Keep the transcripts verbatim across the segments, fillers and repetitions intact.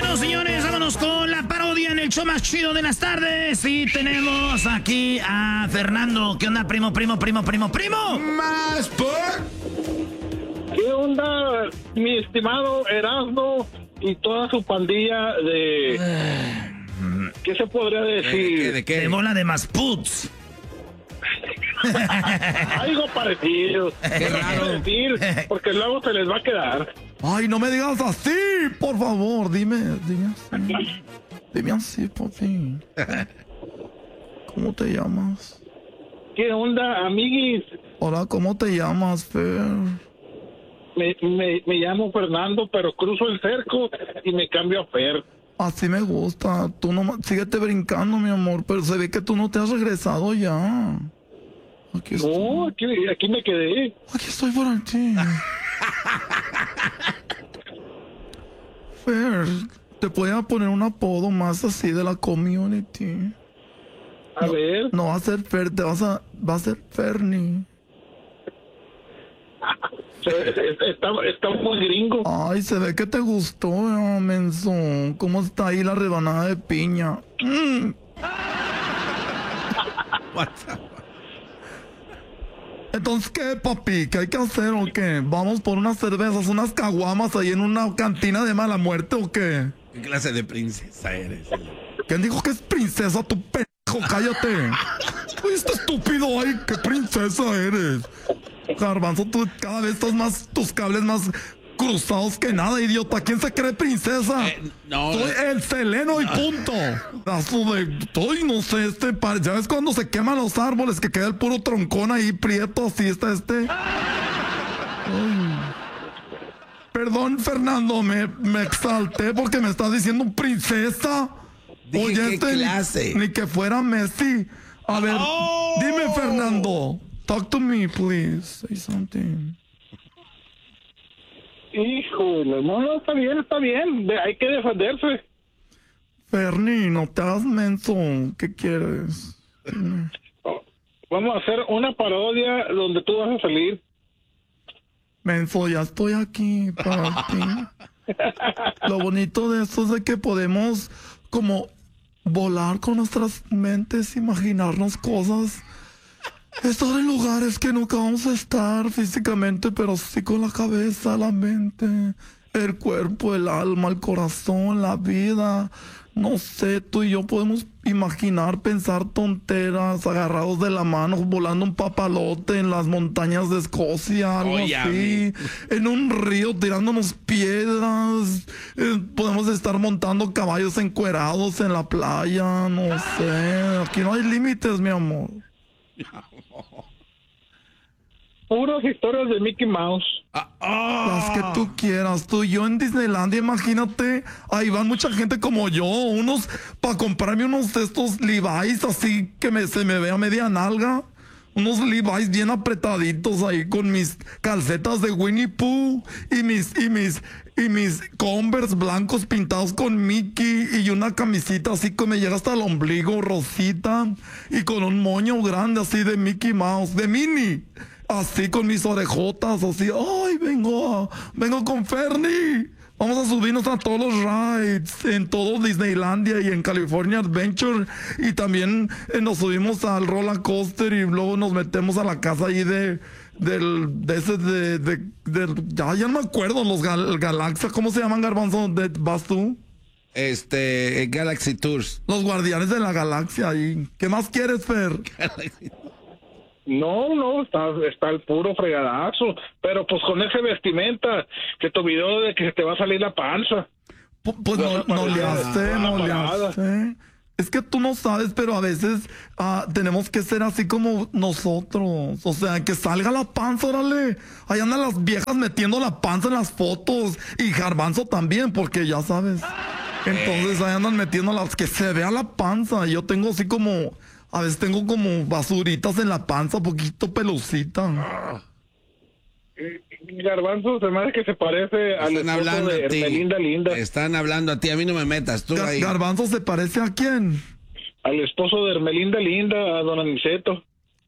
Bueno, señores, vámonos con la parodia en el show más chido de las tardes. Y tenemos aquí a Fernando. ¿Qué onda, primo, primo, primo, primo, primo? Más por... ¿Qué onda, mi estimado Erasmo y toda su pandilla de... ¿Qué se podría decir? ¿De qué? De bola de masputs. Algo parecido. Qué raro. Decir, porque luego se les va a quedar. Ay, no me digas así, por favor. Dime, dime así. Dime así, papi. ¿Cómo te llamas? ¿Qué onda, amiguis? Hola, ¿cómo te llamas, Fer? Me, me, me llamo Fernando, pero cruzo el cerco y me cambio a Fer. Así me gusta. Tú no, síguete brincando, mi amor, pero se ve que tú no te has regresado ya. Aquí estoy. No, aquí, aquí me quedé. Aquí estoy por ti. Fer, te voy a poner un apodo más así de la community. A no, ver. No va a ser Fer, te vas a... Va a ser Fernie. Está, está muy gringo. Ay, se ve que te gustó, eh, menso. ¿Cómo está ahí la rebanada de piña? Mm. Entonces, ¿qué, papi? ¿Qué hay que hacer o qué? ¿Vamos por unas cervezas, unas caguamas ahí en una cantina de mala muerte o qué? ¿Qué clase de princesa eres? ¿Quién dijo que es princesa, tu pendejo? Cállate. Oye, este estúpido, ay, qué princesa eres. Garbanzo, tú cada vez estás más, tus cables más cruzados que nada, idiota. ¿Quién se cree princesa? Eh, no. Soy el seleno y punto. Asu de, estoy, no sé, este, ya ves cuando se queman los árboles que queda el puro troncón ahí prieto, así está este. Ay. Perdón, Fernando, me, me exalté porque me estás diciendo princesa. Dije, Oye, ¿qué este, clase? Ni, ni que fuera Messi. A ver, Oh. dime, Fernando. Talk to me, please. Say something. Híjole, no, no, está bien, está bien. De, hay que defenderse. Fernie, no te hagas menso. ¿Qué quieres? Oh, vamos a hacer una parodia donde tú vas a salir. Menso, ya estoy aquí para ti. Lo bonito de esto es de que podemos como volar con nuestras mentes, imaginarnos cosas, estar en lugares que nunca vamos a estar físicamente, pero sí con la cabeza, la mente, el cuerpo, el alma, el corazón, la vida. No sé, tú y yo podemos imaginar, pensar tonteras, agarrados de la mano, volando un papalote en las montañas de Escocia, algo Oye, así, en un río tirándonos piedras, eh, podemos estar montando caballos encuerados en la playa, no sé, aquí no hay límites, mi amor. Puras historias de Mickey Mouse. Ah, ah. Las que tú quieras, tú y yo en Disneylandia, imagínate, ahí van mucha gente como yo, unos, para comprarme unos de estos Levi's así que me, se me vea media nalga, unos Levi's bien apretaditos ahí con mis calcetas de Winnie Pooh y mis, y mis, y mis Converse blancos pintados con Mickey y una camisita así que me llega hasta el ombligo, rosita, y con un moño grande así de Mickey Mouse, de Minnie. Así con mis orejotas, así, ay, vengo, a, vengo con Fernie. Vamos a subirnos a todos los rides, en todo Disneylandia y en California Adventure. Y también eh, nos subimos al roller coaster y luego nos metemos a la casa ahí de, del, de ese, de, de, de ya, ya no me acuerdo, los gal, Galaxia, ¿cómo se llaman, Garbanzo? ¿De, ¿Vas tú? Este, Galaxy Tours. Los guardianes de la galaxia ahí. ¿Qué más quieres, Fer? Galaxy. No, no, está, está el puro fregadazo. Pero pues con ese vestimenta que tu video de que se te va a salir la panza. P pues no, no le hace, no le hace. Es que tú no sabes, pero a veces uh, tenemos que ser así como nosotros. O sea, que salga la panza, órale. Ahí andan las viejas metiendo la panza en las fotos. Y Garbanzo también, porque ya sabes. Entonces ahí andan metiendo las... Que se vea la panza. Yo tengo así como... A veces tengo como basuritas en la panza, poquito pelucita. Garbanzo, se me hace que se parece al Están esposo hablando de a ti. Ermelinda Linda. Están hablando a ti, a mí no me metas, tú Gar ahí. ¿Garbanzo se parece a quién? Al esposo de Ermelinda Linda, a don Aniceto.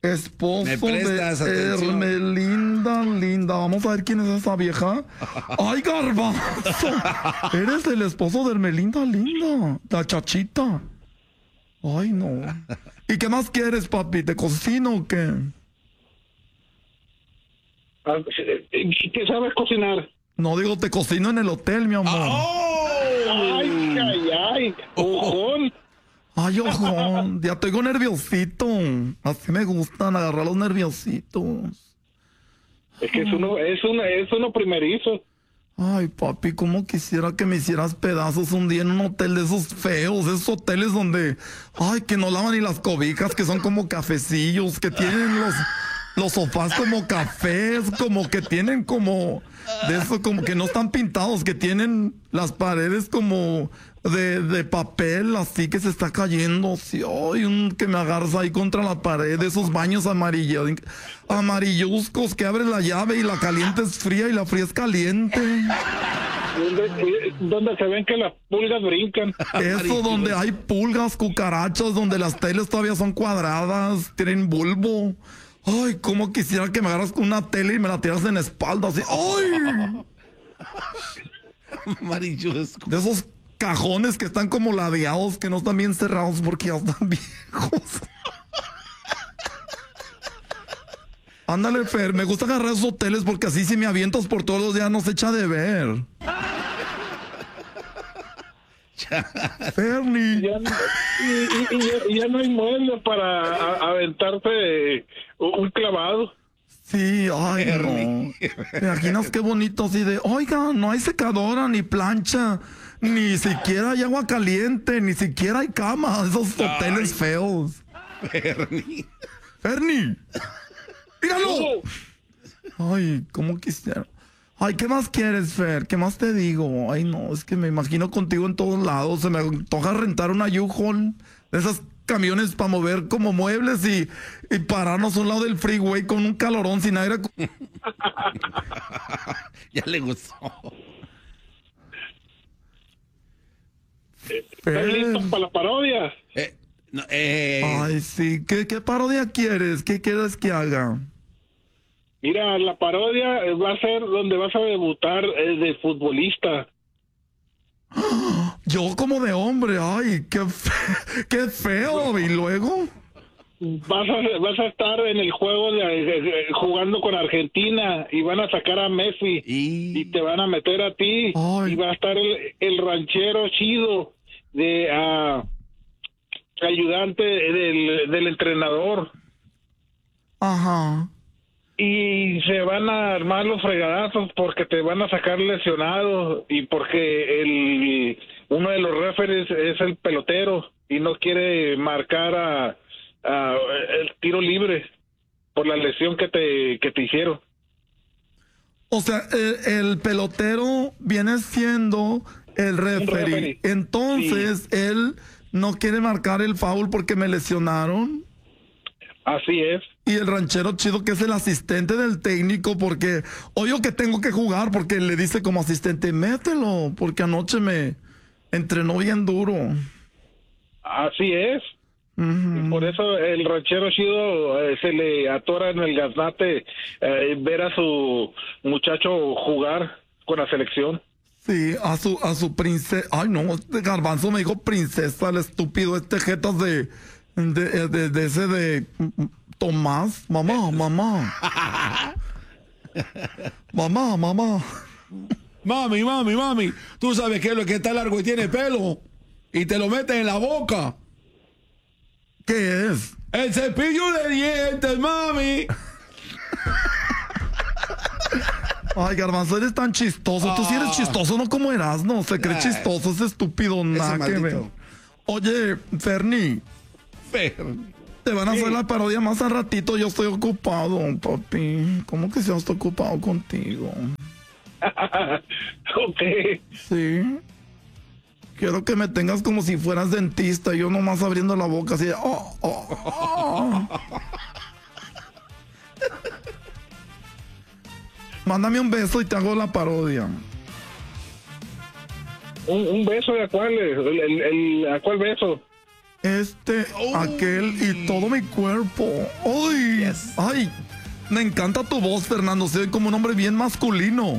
esposo ¿Me prestas de atención? Hermelinda Linda. Vamos a ver quién es esa vieja. ¡Ay, Garbanzo! Eres el esposo de Hermelinda Linda, la chachita. Ay, no. ¿Y qué más quieres, papi? ¿Te cocino o qué? Ah, ¿qué sabes cocinar? No digo, te cocino en el hotel, mi amor. Ay, ay, ay. Ojón. Ay, ojo, ya tengo nerviosito. Así me gustan agarrar los nerviositos. Es que es uno, es uno, es uno primerizo. Ay, papi, cómo quisiera que me hicieras pedazos un día en un hotel de esos feos, esos hoteles donde, ay, que no lavan ni las cobijas, que son como cafecillos, que tienen los, los sofás como cafés, como que tienen como, de eso, como que no están pintados, que tienen las paredes como de, de papel, así que se está cayendo, sí, ay, un, que me agarras ahí contra la pared, de esos baños amarillos, amarilluscos, que abres la llave y la caliente es fría y la fría es caliente. Donde, donde se ven que las pulgas brincan. Eso, donde hay pulgas, cucarachas, donde las teles todavía son cuadradas, tienen bulbo. Ay, cómo quisiera que me agarras con una tele y me la tiras en la espalda, así. ¡Ay! Amarillusco. De esos cajones que están como ladeados, que no están bien cerrados porque ya están viejos. Ándale, Fer, me gusta agarrar esos hoteles porque así si me avientas por todos los días no se echa de ver. Fernie. Ya, y, y- y ya, y ya no hay mueble para a- aventarte un clavado. Sí, ay, no. ¿Te imaginas qué bonito así de, oiga, no hay secadora, ni plancha, ni siquiera hay agua caliente, ni siquiera hay cama, esos hoteles feos. Fernie. Fernie, míralo. Ay, ¿cómo quisiera? Ay, ¿qué más quieres, Fer? ¿Qué más te digo? Ay, no, es que me imagino contigo en todos lados. Se me antoja rentar una U-Haul de esas camiones para mover como muebles y, y pararnos a un lado del freeway con un calorón sin aire. Ya le gustó. ¿Estás listo para la parodia? Eh, no, eh, Ay, sí. ¿Qué, qué parodia quieres? ¿Qué quieres que haga? Mira, la parodia va a ser donde vas a debutar eh, de futbolista. Yo como de hombre. Ay, qué, fe- qué feo. ¿Y luego? Vas a, vas a estar en el juego de, de- de- jugando con Argentina y van a sacar a Messi y... y te van a meter a ti. Ay. Y va a estar el, el ranchero chido de ah, ayudante del, del entrenador. Ajá. Y se van a armar los fregadazos porque te van a sacar lesionado y porque el uno de los referees es el pelotero y no quiere marcar a, a el tiro libre por la lesión que te que te hicieron. O sea, el, el pelotero viene siendo el referee. referee. Entonces, él no quiere marcar el foul porque me lesionaron. Así es. Y el ranchero chido que es el asistente del técnico porque, oye, que tengo que jugar porque le dice como asistente, mételo, porque anoche me entrenó bien duro. Así es. Ujú. Y por eso el ranchero chido eh, se le atora en el gaznate eh, ver a su muchacho jugar con la selección. Sí, a su, a su princesa. Ay, no, este Garbanzo me dijo princesa, el estúpido, este jetas de, de, de, de ese de Tomás. Mamá, mamá. Mamá, mamá. Mami, mami, mami, tú sabes que es lo que está largo y tiene pelo y te lo metes en la boca. ¿Qué es? El cepillo de dientes, mami. Ay, Garbanzo, eres tan chistoso. Tú sí eres chistoso, no como Erasmo. Se cree Ay. chistoso, es estúpido, nada que ver. maldito. Oye, Fernie, Fernie. te van a hacer la parodia más al ratito. Yo estoy ocupado, papi. ¿Cómo que yo estoy ocupado contigo? Ok. Sí. Quiero que me tengas como si fueras dentista. Yo nomás abriendo la boca así. de, Oh, oh, oh. Mándame un beso y te hago la parodia. Un, un beso de a cuál, el, el- el- a cuál beso. este, Oh. aquel y todo mi cuerpo. ¡Ay! Yes. ¡Ay! Me encanta tu voz, Fernando. Se ve como un hombre bien masculino.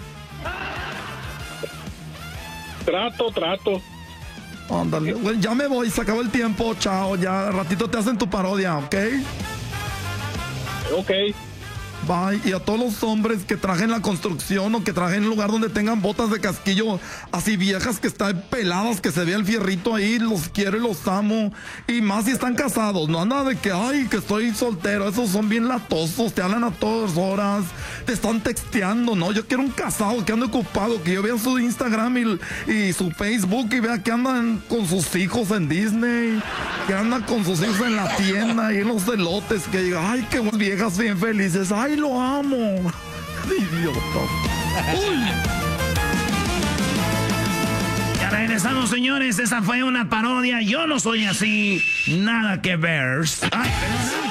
Trato, trato. Ándale. Bueno, ya me voy, se acabó el tiempo. Chao, ya ratito te hacen tu parodia, ¿ok? Ok. Bye. Y a todos los hombres que trajen la construcción o que trajen un lugar donde tengan botas de casquillo así viejas que están peladas, que se vea el fierrito ahí, los quiero y los amo. Y más si están casados, no anda de que, ay, que estoy soltero. Esos son bien latosos, te hablan a todas horas, te están texteando, ¿no? Yo quiero un casado que ande ocupado, que yo vea su Instagram y, y su Facebook y vea que andan con sus hijos en Disney, que andan con sus hijos en la tienda y en los elotes, que diga, ay, qué buenas viejas bien felices, ay, lo amo. Idiota. Uy. Ya regresamos, señores. Esa fue una parodia. Yo no soy así. Nada que ver. Ay, perdón.